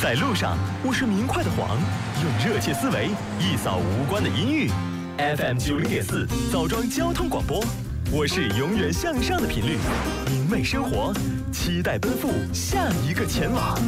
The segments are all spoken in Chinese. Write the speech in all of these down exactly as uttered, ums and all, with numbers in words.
在路上，我是明快的黄，用热切思维一扫无关的阴郁。F M 九零点四枣庄交通广播，我是永远向上的频率，明媚生活，期待奔赴下一个前往。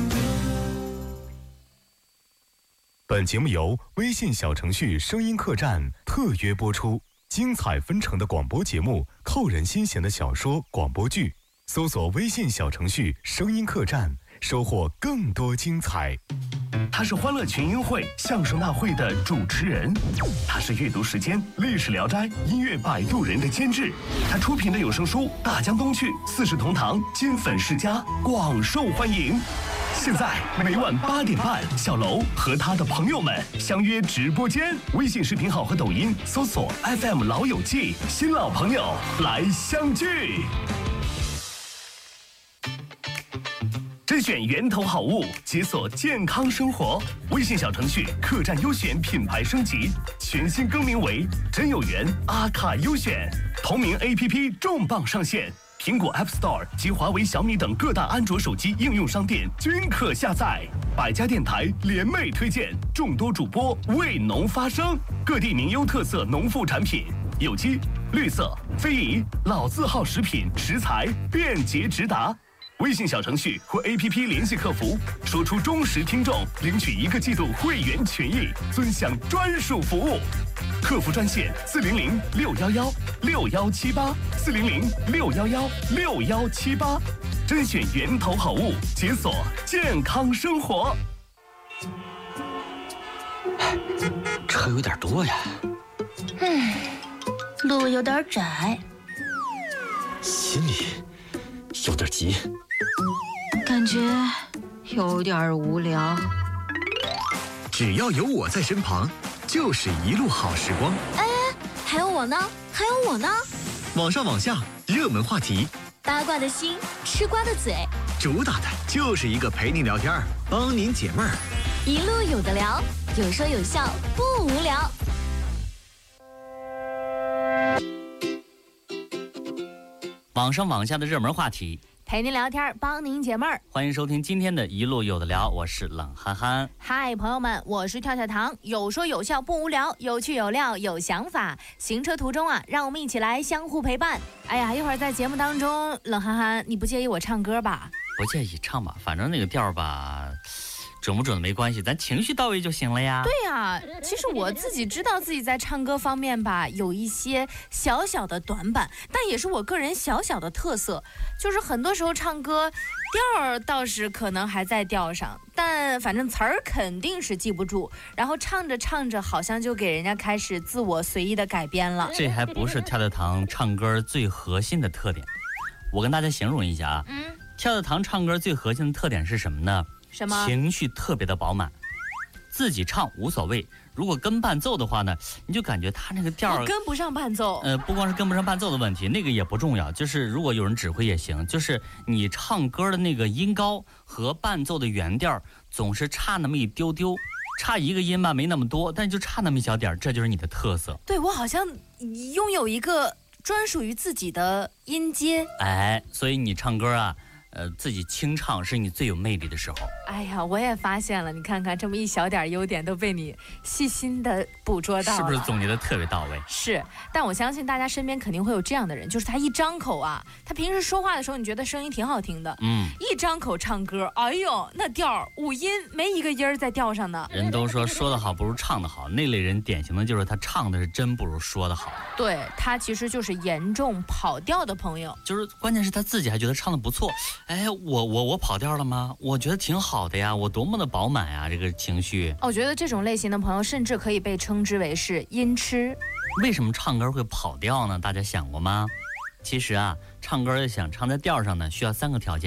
本节目由微信小程序声音客栈特约播出，精彩纷呈的广播节目，扣人心弦的小说广播剧，搜索微信小程序声音客栈，收获更多精彩。他是欢乐群英会相声大会的主持人，他是阅读时间历史聊斋音乐摆渡人的监制，他出品的有声书大江东去四世同堂金粉世家广受欢迎。现在每晚八点半，小楼和他的朋友们相约直播间，微信视频号和抖音搜索 F M 老友记，新老朋友来相聚。甄选源头好物，解锁健康生活。微信小程序客栈优选品牌升级，全新更名为真有缘阿卡优选。同名 A P P 重磅上线，苹果 App Store 及华为、小米等各大安卓手机应用商店均可下载。百家电台联袂推荐，众多主播为农发声，各地名优特色农副产品，有机、绿色、非遗、老字号食品食材便捷直达。微信小程序或 A P P 联系客服，说出忠实听众领取一个季度会员权益，尊享专属服务。客服专线四零零六幺幺六幺七八四零零六幺幺六幺七八，甄选源头好物，解锁健康生活。 车有点多呀， 嗯，路有点窄， 心里有点急， 感觉有点无聊。 只要有我在身旁，就是一路好时光。 哎，还有我呢，还有我呢。 网上网下，热门话题， 八卦的心，吃瓜的嘴， 主打的就是一个陪您聊天，帮您解闷儿。 一路有的聊，有说有笑，不无聊。 网上网下的热门话题， 陪您聊天，帮您解闷儿。 欢迎收听今天的一路有的聊，我是冷憨憨。 嗨，朋友们，我是跳跳糖，有说有笑不无聊，有趣有料有想法。行车途中啊，让我们一起来相互陪伴。哎呀，一会儿在节目当中，冷憨憨，你不介意我唱歌吧？ 不介意，唱吧，反正那个调吧。准不准没关系，咱情绪到位就行了呀。 对呀，其实我自己知道自己在唱歌方面吧有一些小小的短板，但也是我个人小小的特色，就是很多时候唱歌调儿倒是可能还在调上，但反正词儿肯定是记不住，然后唱着唱着好像就给人家开始自我随意的改编了。 这还不是跳跳糖唱歌最核心的特点，我跟大家形容一下啊。嗯，跳跳糖唱歌最核心的特点是什么呢？ 什么？ 情绪特别的饱满，自己唱无所谓，如果跟伴奏的话呢，你就感觉他那个调儿跟不上伴奏。 呃，不光是跟不上伴奏的问题，那个也不重要，就是如果有人指挥也行，就是你唱歌的那个音高和伴奏的原调总是差那么一丢丢，差一个音吧，没那么多，但就差那么一小点，这就是你的特色。 对，我好像拥有一个专属于自己的音阶。 哎，所以你唱歌啊。呃，自己清唱是你最有魅力的时候。 哎呀，我也发现了，你看看这么一小点优点都被你细心的捕捉到了， 是不是总结的特别到位？ 是，但我相信大家身边肯定会有这样的人，就是他一张口啊，他平时说话的时候你觉得声音挺好听的，嗯，一张口唱歌，哎呦，那调五音没一个音儿在调上呢。 人都说说得好不如唱得好，那类人典型的就是他唱的是真不如说得好。 对，他其实就是严重跑调的朋友， 就是关键是他自己还觉得唱得不错。哎，我我我跑调了吗？我觉得挺好的呀，我多么的饱满呀，这个情绪。 我觉得这种类型的朋友甚至可以被称之为是音痴。 为什么唱歌会跑调呢？大家想过吗？其实啊，唱歌要想唱在调上呢，需要三个条件。